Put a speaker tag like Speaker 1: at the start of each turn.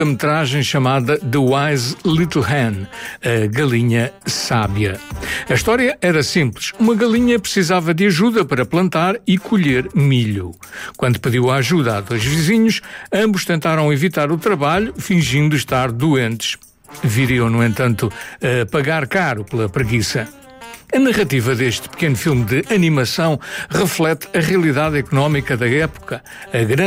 Speaker 1: metragem chamada The Wise Little Hen, a galinha sábia. A história era simples. Uma galinha precisava de ajuda para plantar e colher milho. Quando pediu a ajuda a dois vizinhos, ambos tentaram evitar o trabalho, fingindo estar doentes. Viriam, no entanto, a pagar caro pela preguiça. A narrativa deste pequeno filme de animação reflete a realidade económica da época, a grande